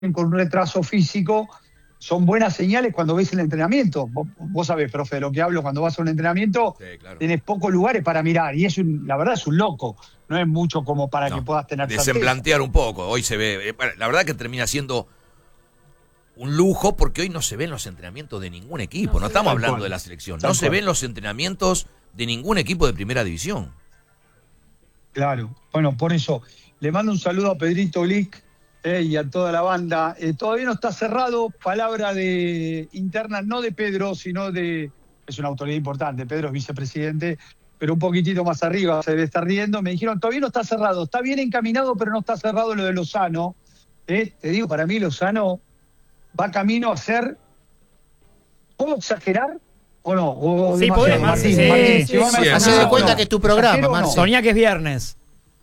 con un retraso físico son buenas señales cuando ves el entrenamiento. Vos sabés, profe, de lo que hablo, cuando vas a un entrenamiento, Sí, claro. tenés pocos lugares para mirar, y la verdad es un loco, no es mucho como para que puedas tener certeza. Desemplantear un poco, hoy se ve, la verdad que termina siendo un lujo, porque hoy no se ven los entrenamientos de ningún equipo, no estamos hablando de la selección, no se ven los entrenamientos de ningún equipo de primera división. Claro, bueno, por eso, le mando un saludo a Pedrito Lic, y a toda la banda. Todavía no está cerrado, palabra interna, no de Pedro, sino es una autoridad importante, Pedro es vicepresidente, pero un poquitito más arriba se debe estar riendo. Me dijeron, todavía no está cerrado, está bien encaminado, pero no está cerrado lo de Lozano. Te digo, para mí Lozano va camino a ser, ¿puedo exagerar o no? O sí, podés, Martín, sí, Martín, sí, Hacé de cuenta que es tu programa, Martín. Soñá que es viernes.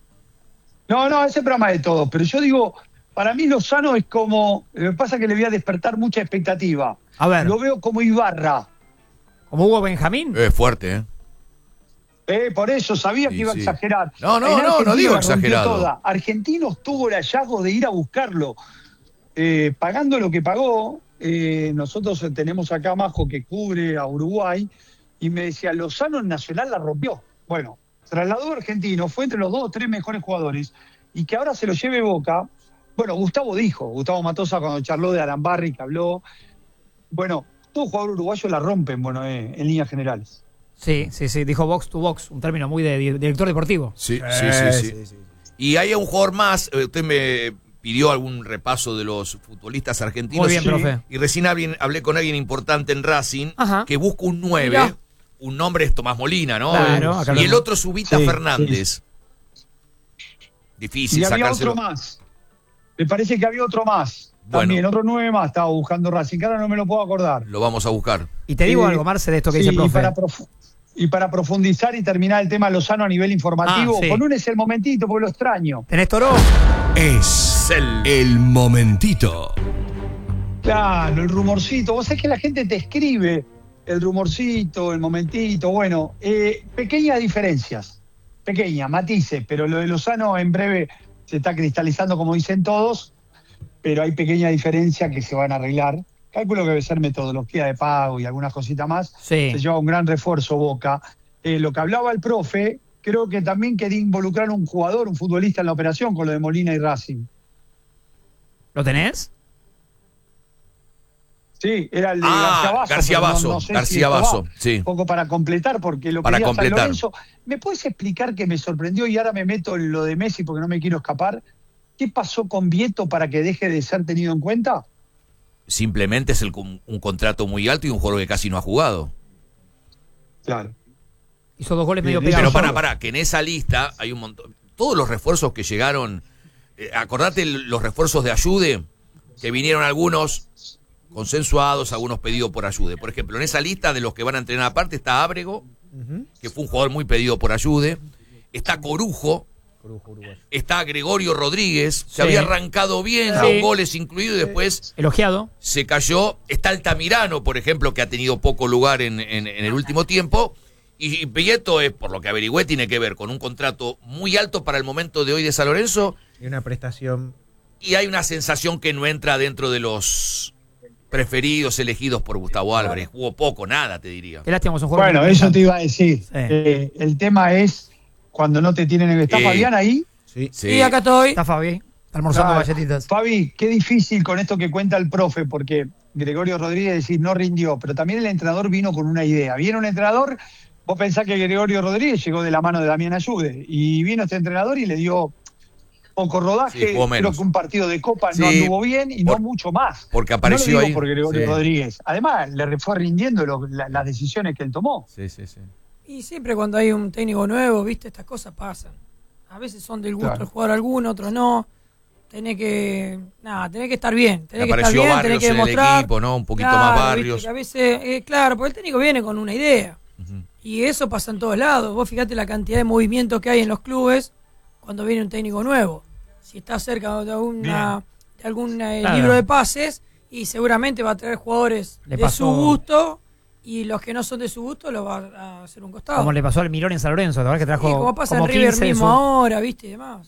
No, ese programa de todos, pero yo digo, para mí Lozano es como, me pasa que le voy a despertar mucha expectativa. A ver. Lo veo como Ibarra. ¿Como Hugo Benjamín? Es fuerte, Por eso sabía que iba a exagerar. No digo exagerado. Argentinos tuvo el hallazgo de ir a buscarlo. Pagando lo que pagó, nosotros tenemos acá a Majo que cubre a Uruguay, y me decía, Lozano en Nacional la rompió. Bueno, trasladó a Argentino, fue entre los 2 o 3 mejores jugadores, y que ahora se lo lleve Boca. Bueno, Gustavo Matosa cuando charló de Arambarri, que habló. Bueno, todo jugador uruguayo la rompen, en líneas generales. Sí, dijo box to box, un término muy de director deportivo. Sí. Y hay un jugador más, usted me pidió algún repaso de los futbolistas argentinos. Muy bien, profe. Y recién hablé con alguien importante en Racing, que busca un 9, Mirá. un nombre es Tomás Molina, ¿no? Claro, y el otro es Ubita Fernández. Difícil y había sacárselo. otro más. Me parece que había otro más. También, otro 9 más estaba buscando Racing, que ahora no me lo puedo acordar. Lo vamos a buscar. Y te digo algo, Marce, de esto que dice el profe. Y para profundizar y terminar el tema Lozano a nivel informativo, sí. con un es el momentito, porque lo extraño. ¿Tenés Toro? Es el momentito. Claro, el rumorcito. Vos sabés que la gente te escribe el rumorcito, el momentito. Bueno, pequeñas diferencias, matices, pero lo de Lozano en breve se está cristalizando, como dicen todos, pero hay pequeñas diferencias que se van a arreglar. Calculo que debe ser metodología de pago y algunas cositas más. Sí. Se lleva un gran refuerzo Boca. Lo que hablaba el profe, creo que también quería involucrar un jugador, un futbolista en la operación con lo de Molina y Racing. ¿Lo tenés? Sí, era el de García Basso. García Basso, sí. Un poco para completar, porque lo que quería San Lorenzo. ¿Me puedes explicar que me sorprendió y ahora me meto en lo de Messi porque no me quiero escapar? ¿Qué pasó con Vieto para que deje de ser tenido en cuenta? Simplemente es un contrato muy alto y un jugador que casi no ha jugado. Claro. Hizo 2 goles medio pegados. Pero para, que en esa lista hay un montón. Todos los refuerzos que llegaron, acordate los refuerzos de Ayude, que vinieron algunos consensuados, algunos pedidos por Ayude. Por ejemplo, en esa lista de los que van a entrenar aparte está Ábrego, que fue un jugador muy pedido por Ayude. Está Corujo. Está Gregorio Rodríguez, se había arrancado bien, los goles incluidos, y después elogiado, se cayó. Está Altamirano, por ejemplo, que ha tenido poco lugar en el último tiempo. Y Vieto, por lo que averigüé, tiene que ver con un contrato muy alto para el momento de hoy de San Lorenzo. Y una prestación. Y hay una sensación que no entra dentro de los preferidos elegidos por Gustavo Álvarez. Jugó poco, nada, te diría. Qué lástima, es un juego. Bueno, eso te iba a decir. Sí. El tema es cuando no te tienen en... ¿Está Fabián ahí? Sí. Sí, acá estoy. Está Fabi, está almorzando galletitas. Fabi, qué difícil con esto que cuenta el profe, porque Gregorio Rodríguez no rindió, pero también el entrenador vino con una idea. Viene un entrenador, vos pensás que Gregorio Rodríguez llegó de la mano de Damián Ayude, y vino este entrenador y le dio poco rodaje, creo que un partido de Copa no anduvo bien y no mucho más. Porque apareció no lo ahí. Por Gregorio Rodríguez. Además, le fue rindiendo las decisiones que él tomó. Sí. Y siempre cuando hay un técnico nuevo, viste, estas cosas pasan. A veces son del gusto del jugador alguno, otros no. Tenés que estar bien. Tenés que estar bien, tenés que demostrar. En el equipo, ¿no? Un poquito más Barrios. Viste, a veces, porque el técnico viene con una idea. Y eso pasa en todos lados. Vos fíjate la cantidad de movimientos que hay en los clubes cuando viene un técnico nuevo. Si está cerca de algún libro de pases, y seguramente va a traer jugadores de su gusto. Y los que no son de su gusto los va a hacer un costado. Como le pasó al Mirón en San Lorenzo, la verdad que trajo. Y como pasa en River mismo ahora, viste, y demás.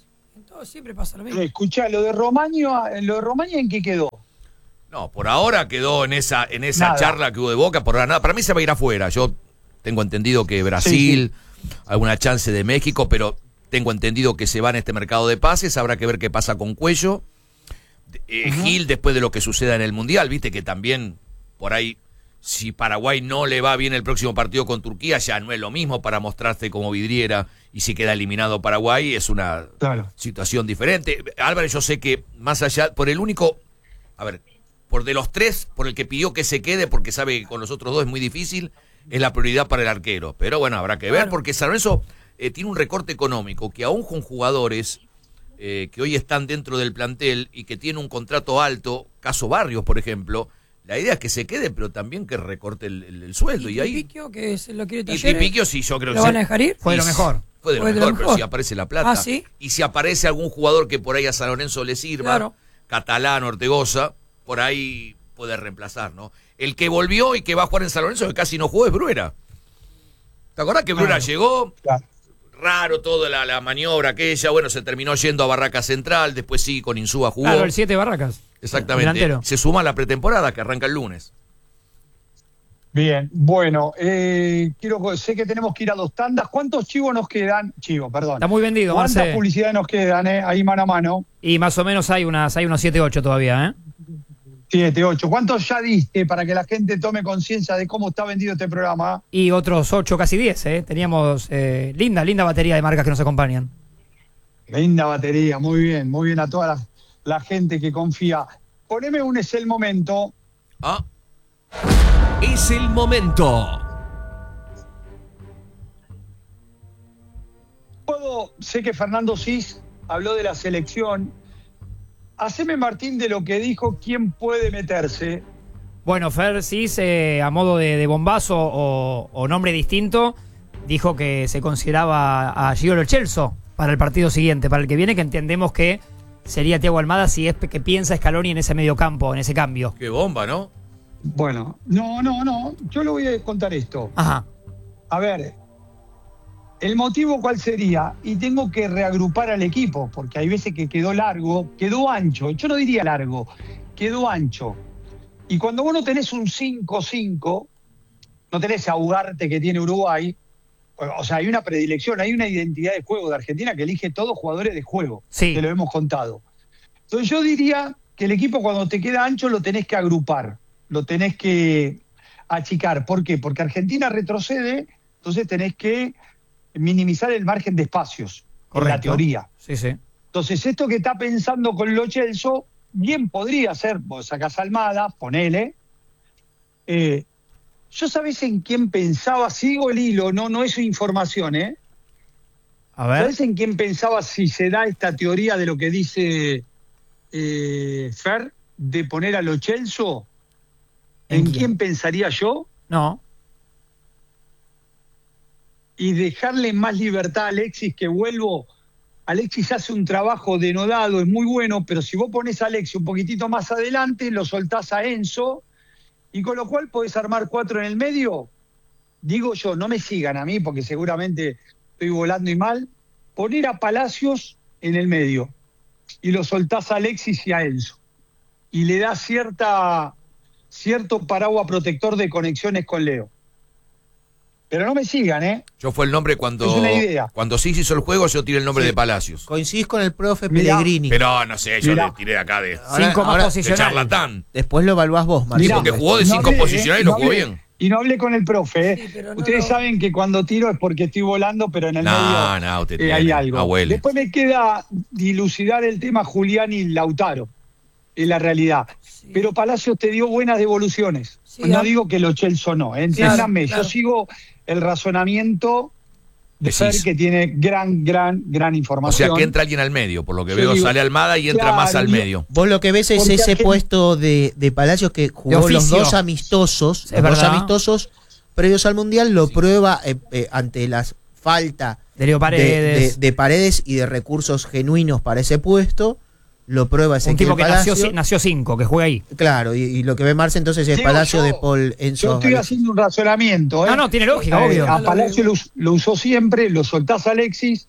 todo siempre pasa lo mismo. Escuchá, lo de Romaña, ¿en qué quedó? No, por ahora quedó en esa Nada. charla que hubo de Boca, por ahora nada. Para mí se va a ir afuera. Yo tengo entendido que Brasil, alguna chance de México, pero tengo entendido que se va en este mercado de pases. Habrá que ver qué pasa con Cuello. Gil, después de lo que suceda en el Mundial, viste que también por ahí, si Paraguay no le va bien el próximo partido con Turquía, ya no es lo mismo para mostrarse como vidriera, y si queda eliminado Paraguay es una situación diferente. Álvarez, yo sé que más allá, por el único, a ver, por de los tres, por el que pidió que se quede, porque sabe que con los otros dos es muy difícil, es la prioridad para el arquero. Pero bueno, habrá que ver, porque San Lorenzo tiene un recorte económico que aún con jugadores que hoy están dentro del plantel y que tiene un contrato alto, caso Barrios, por ejemplo, la idea es que se quede, pero también que recorte el sueldo. Y ahí Tripiquio, que se lo quiere y Talleres, Tripiquio, sí, yo creo que ¿lo van a dejar ir? Fue de lo mejor. Fue de lo mejor, pero si aparece la plata. Ah, ¿sí? Y si aparece algún jugador que por ahí a San Lorenzo le sirva, Claro. Catalán, Ortegoza, por ahí puede reemplazar, ¿no? El que volvió y que va a jugar en San Lorenzo, que casi no jugó, es Bruera. ¿Te acordás que Bruera llegó? Claro. Raro toda la maniobra aquella, bueno, se terminó yendo a Barraca Central, después sí, con Insúa jugó. Claro, el 7 Barracas. Exactamente. Delantero. Se suma a la pretemporada que arranca el lunes. Bien, bueno, sé que tenemos que ir a 2 tandas. ¿Cuántos chivos nos quedan? Perdón. Está muy vendido, ¿Cuántas Marce. publicidades nos quedan, ahí mano a mano? Y más o menos hay unos 7-8 todavía, ¿eh? 7, 8. ¿Cuántos ya diste para que la gente tome conciencia de cómo está vendido este programa? Y otros 8, casi 10, ¿eh? Teníamos linda batería de marcas que nos acompañan. Linda batería, muy bien a toda la gente que confía. Poneme un Es el Momento. Ah, Es el momento. Sé que Fernando Cis habló de la selección. Haceme, Martín, de lo que dijo quién puede meterse. Bueno, Fer Cis, a modo de bombazo o nombre distinto, dijo que se consideraba a Gio Lo Celso para el partido siguiente, para el que viene, que entendemos que sería Thiago Almada si es que piensa Scaloni en ese medio campo, en ese cambio. qué bomba, ¿no? Bueno, no. Yo le voy a contar esto. Ajá. A ver, ¿el motivo cuál sería? Y tengo que reagrupar al equipo, porque hay veces que quedó ancho. Yo no diría largo, quedó ancho. Y cuando vos no tenés un 5-5, no tenés a Ugarte que tiene Uruguay, o sea, hay una predilección, hay una identidad de juego de Argentina que elige todos jugadores de juego, Sí. que lo hemos contado. Entonces yo diría que el equipo cuando te queda ancho lo tenés que agrupar, lo tenés que achicar. ¿Por qué? Porque Argentina retrocede, entonces tenés que minimizar el margen de espacios, en la teoría. Sí. Entonces, esto que está pensando con Lo Celso, bien podría ser, vos sacás a Almada, ponele. Yo sabés en quién pensaba, sigo el hilo, no es información, A ver. ¿Sabés en quién pensaba si se da esta teoría de lo que dice Fer, de poner a Lo Celso? ¿En quién pensaría yo? No. Y dejarle más libertad a Alexis, que vuelvo. Alexis hace un trabajo denodado, es muy bueno, pero si vos pones a Alexis un poquitito más adelante, lo soltás a Enzo, y con lo cual podés armar 4 en el medio. Digo yo, no me sigan a mí, porque seguramente estoy volando y mal. Poner a Palacios en el medio, y lo soltás a Alexis y a Enzo. Y le da cierto paraguas protector de conexiones con Leo. Pero no me sigan, Yo fue el nombre cuando Es una idea. cuando sí se hizo el juego, yo tiré el nombre de Palacios. Coincidís con el profe Mirá. Pellegrini. Pero no sé, yo Mirá. le tiré de acá de 5 más ahora- de posicionales. charlatán. Después lo evaluás vos, Martín. Mirá. Porque jugó de No 5 hablé, posicionales y lo no jugó hablé. bien. Y no hablé con el profe, Sí, pero no Ustedes lo- saben que cuando tiro es porque estoy volando, pero en el medio No, usted hay tiene, algo. abuelo. Después me queda dilucidar el tema Julián y Lautaro, en la realidad. Sí. Pero Palacios te dio buenas devoluciones. Sí, No ah. digo que Lo Celso no, entiéndanme. Claro. Yo sigo el razonamiento de Fer, Decís. que tiene gran O información. sea, que entra alguien al medio, por lo que Yo veo digo, sale Almada y entra claro, más al yo- medio. Vos lo que ves es Porque ese Argentina- puesto de Palacios que jugó los oficio. 2 amistosos. Es Los 2 verdad. amistosos previos al Mundial lo prueba ante la falta De Leo Paredes. de Paredes y de recursos genuinos para ese puesto. Lo prueba Un Ezequiel tipo que Palacio. nació 5, que juega ahí. Claro, y lo que ve Marce entonces es Digo Palacio yo, de Paul Yo Enzo. estoy Alexis. haciendo un razonamiento. No, tiene lógica, A obvio. Palacio lo usó siempre, lo soltás a Alexis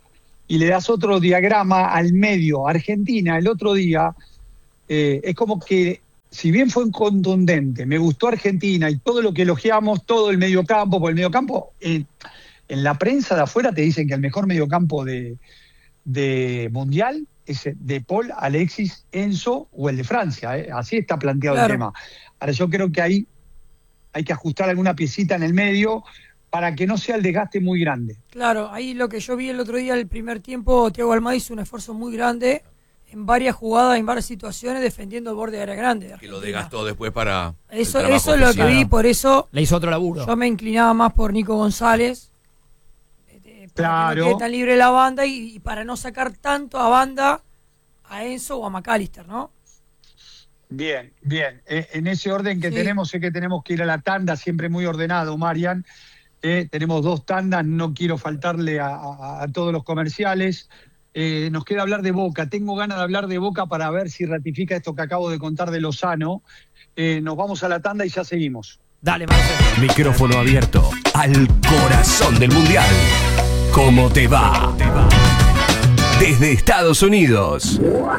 y le das otro diagrama al medio. Argentina el otro día es como que, si bien fue contundente, me gustó Argentina y todo lo que elogiamos, todo el mediocampo, porque el mediocampo, en la prensa de afuera te dicen que el mejor mediocampo de Mundial es de Paul, Alexis, Enzo o el de Francia. Así está planteado el tema. Ahora yo creo que ahí hay que ajustar alguna piecita en el medio para que no sea el desgaste muy grande. Claro, ahí lo que yo vi el otro día, el primer tiempo, Thiago Almada hizo un esfuerzo muy grande en varias jugadas, en varias situaciones, defendiendo el borde de área grande. Que lo desgastó después para... Eso es lo que vi, por eso... Le hizo otro laburo. Yo me inclinaba más por Nico González, para que no quede tan libre la banda y para no sacar tanto a banda a Enzo o a McAllister, ¿no? Bien. En ese orden que tenemos, sé que tenemos que ir a la tanda, siempre muy ordenado, Marian. Tenemos 2 tandas, no quiero faltarle a todos los comerciales. Nos queda hablar de Boca. Tengo ganas de hablar de Boca para ver si ratifica esto que acabo de contar de Lozano. Nos vamos a la tanda y ya seguimos. Dale, Marcelo. Micrófono abierto al corazón del Mundial. ¿Cómo te va? Desde Estados Unidos.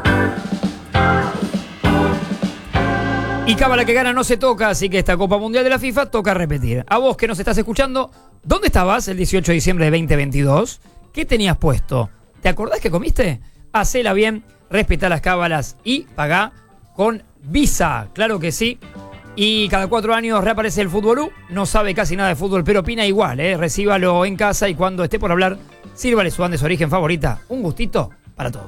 Y cábala que gana no se toca, así que esta Copa Mundial de la FIFA toca repetir. A vos que nos estás escuchando, ¿dónde estabas el 18 de diciembre de 2022? ¿Qué tenías puesto? ¿Te acordás que comiste? Hacela bien, respetá las cábalas y pagá con Visa. Claro que sí. Y cada 4 años reaparece el Fútbolú. No sabe casi nada de fútbol, pero opina igual, ¿eh? Recíbalo en casa y cuando esté por hablar, sírvale su banda de su origen favorita. Un gustito para todos.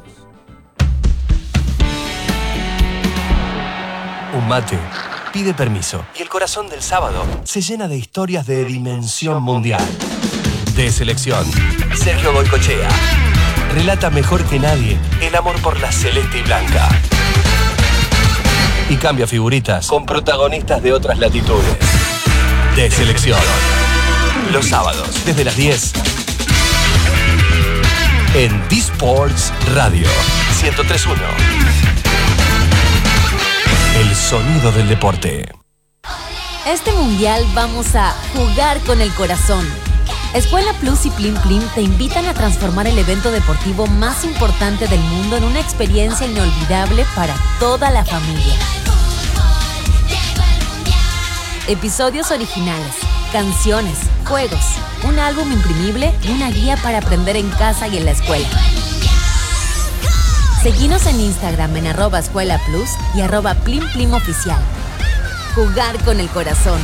Un mate pide permiso y el corazón del sábado se llena de historias de dimensión mundial. De selección, Sergio Goycochea relata mejor que nadie el amor por la celeste y blanca. Y cambia figuritas con protagonistas de otras latitudes. De selección. Los sábados, desde las 10. En D-Sports Radio 103.1. El sonido del deporte. Este mundial vamos a jugar con el corazón. Escuela Plus y Plim Plim te invitan a transformar el evento deportivo más importante del mundo en una experiencia inolvidable para toda la familia. Episodios originales, canciones, juegos, un álbum imprimible y una guía para aprender en casa y en la escuela. Seguinos en Instagram en @escuelaplus y @plimplimoficial. Jugar con el corazón.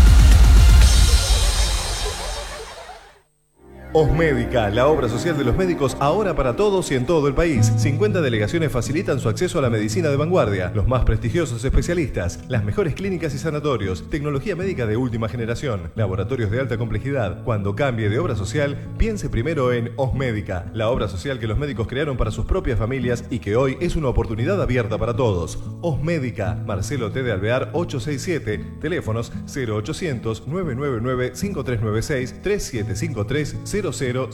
Osmédica, la obra social de los médicos ahora para todos y en todo el país. 50 delegaciones facilitan su acceso a la medicina de vanguardia, los más prestigiosos especialistas, las mejores clínicas y sanatorios, tecnología médica de última generación, laboratorios de alta complejidad. Cuando cambie de obra social, piense primero en Osmédica, la obra social que los médicos crearon para sus propias familias y que hoy es una oportunidad abierta para todos. Osmédica, Marcelo T. de Alvear 867, teléfonos 0800 999 5396 3753 0000.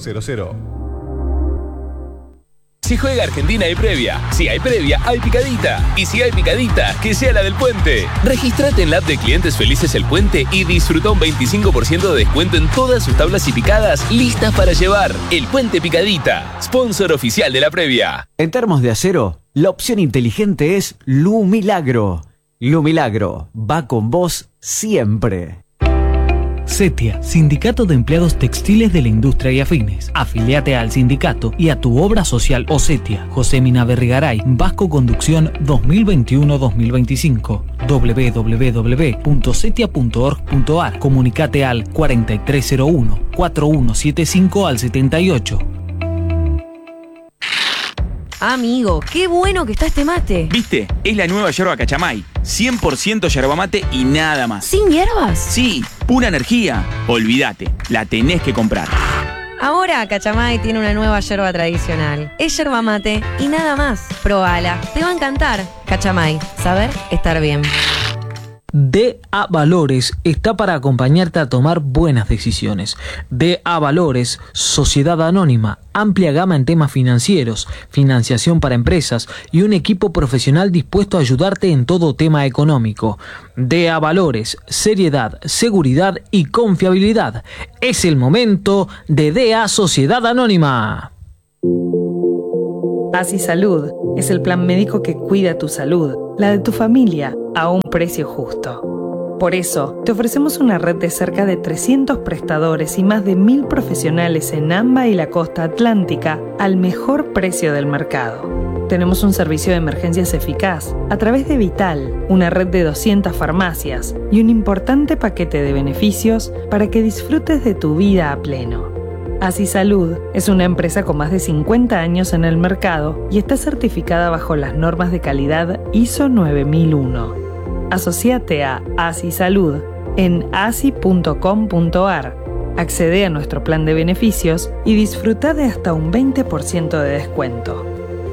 Si juega Argentina hay previa, si hay previa hay picadita y si hay picadita, que sea la del Puente. Regístrate en la app de Clientes Felices El Puente y disfruta un 25% de descuento en todas sus tablas y picadas listas para llevar. El Puente Picadita, sponsor oficial de la previa. En termos de acero, la opción inteligente es Lu Milagro. Lu Milagro va con vos siempre. CETIA, Sindicato de Empleados Textiles de la Industria y Afines. Afiliate al sindicato y a tu obra social o CETIA. José Mina Berrigaray, Vasco Conducción 2021-2025. www.cetia.org.ar. Comunicate al 4301-4175 al 78. Amigo, qué bueno que está este mate. ¿Viste? Es la nueva yerba Cachamay. 100% yerba mate y nada más. ¿Sin hierbas? Sí, pura energía. Olvídate, la tenés que comprar. Ahora Cachamay tiene una nueva yerba tradicional. Es yerba mate y nada más. Probala, te va a encantar. Cachamay, saber estar bien. DA Valores está para acompañarte a tomar buenas decisiones. DA Valores, Sociedad Anónima, amplia gama en temas financieros, financiación para empresas y un equipo profesional dispuesto a ayudarte en todo tema económico. DA Valores, seriedad, seguridad y confiabilidad. Es el momento de DA Sociedad Anónima. ASI Salud es el plan médico que cuida tu salud, la de tu familia, a un precio justo. Por eso, te ofrecemos una red de cerca de 300 prestadores y más de 1000 profesionales en AMBA y la costa atlántica al mejor precio del mercado. Tenemos un servicio de emergencias eficaz a través de Vital, una red de 200 farmacias y un importante paquete de beneficios para que disfrutes de tu vida a pleno. ASI Salud es una empresa con más de 50 años en el mercado y está certificada bajo las normas de calidad ISO 9001. Asociate a ASI Salud en asi.com.ar. Accede a nuestro plan de beneficios y disfruta de hasta un 20% de descuento.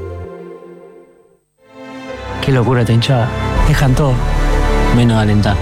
Qué locura esta hinchada. Dejan todo, menos alentar.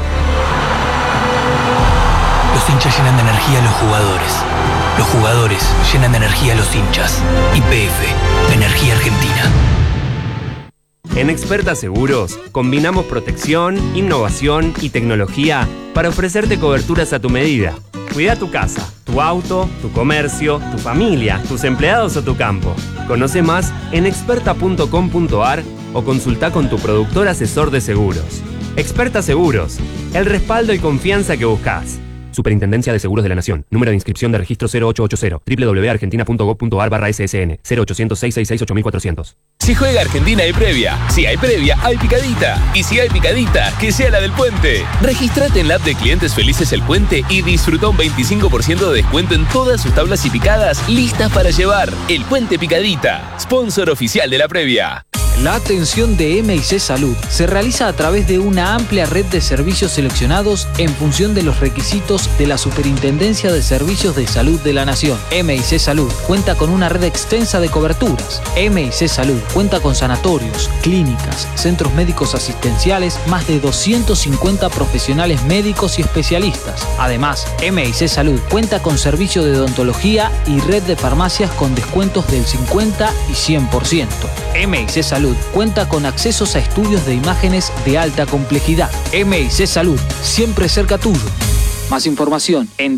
Los hinchas llenan de energía a los jugadores. Los jugadores llenan de energía a los hinchas. YPF, Energía Argentina. En Experta Seguros, combinamos protección, innovación y tecnología para ofrecerte coberturas a tu medida. Cuida tu casa, tu auto, tu comercio, tu familia, tus empleados o tu campo. Conoce más en experta.com.ar o consulta con tu productor asesor de seguros. Experta Seguros, el respaldo y confianza que buscas. Superintendencia de Seguros de la Nación. Número de inscripción de registro 0880. www.argentina.gov.ar/ssn. 0800-666-8400. Si juega Argentina hay previa. Si hay previa, hay picadita. Y si hay picadita, que sea la del Puente. Regístrate en la app de Clientes Felices El Puente y disfruta un 25% de descuento en todas sus tablas y picadas listas para llevar. El Puente Picadita, sponsor oficial de la previa. La atención de M&C Salud se realiza a través de una amplia red de servicios seleccionados en función de los requisitos de la Superintendencia de Servicios de Salud de la Nación. M&C Salud cuenta con una red extensa de coberturas. M&C Salud cuenta con sanatorios, clínicas, centros médicos asistenciales, más de 250 profesionales médicos y especialistas. Además, M&C Salud cuenta con servicio de odontología y red de farmacias con descuentos del 50 y 100%. M&C Salud cuenta con accesos a estudios de imágenes de alta complejidad. M&C Salud, siempre cerca tuyo. Más información en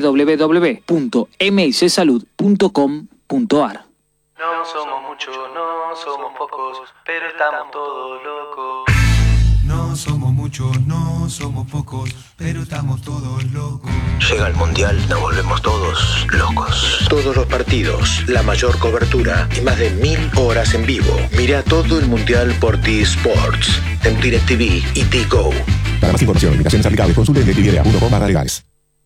www.micsalud.com.ar. No somos muchos, no somos pocos, pero estamos todos locos. No somos muchos, no somos pocos, pero estamos todos locos. Llega el Mundial, nos volvemos todos locos. Todos los partidos, la mayor cobertura y más de 1000 horas en vivo. Mira todo el Mundial por T-Sports, en DirecTV y T-Go. Para más información, invitaciones aplicables, consulte en DirecTV.com/legales.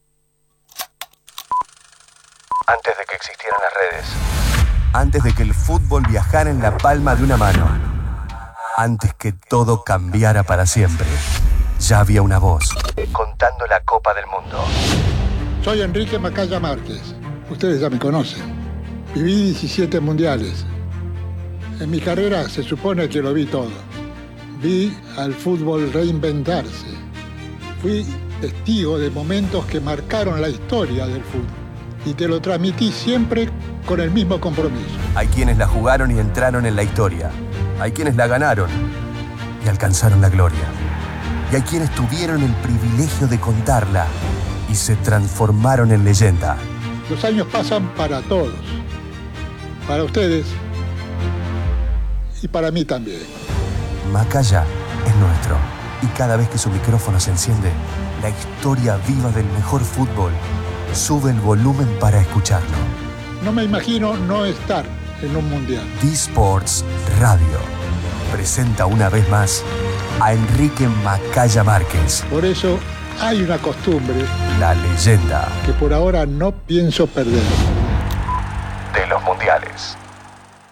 Antes de que existieran las redes. Antes de que el fútbol viajara en la palma de una mano. Antes que todo cambiara para siempre, ya había una voz contando la Copa del Mundo. Soy Enrique Macaya Márquez. Ustedes ya me conocen. Viví 17 mundiales. En mi carrera se supone que lo vi todo. Vi al fútbol reinventarse. Fui testigo de momentos que marcaron la historia del fútbol. Y te lo transmití siempre con el mismo compromiso. Hay quienes la jugaron y entraron en la historia. Hay quienes la ganaron y alcanzaron la gloria. Y hay quienes tuvieron el privilegio de contarla y se transformaron en leyenda. Los años pasan para todos. Para ustedes y para mí también. Macaya es nuestro. Y cada vez que su micrófono se enciende, la historia viva del mejor fútbol sube el volumen para escucharlo. No me imagino no estar en un mundial. T-Sports Radio presenta una vez más a Enrique Macaya Márquez. Por eso hay una costumbre, la leyenda, que por ahora no pienso perder. De los mundiales.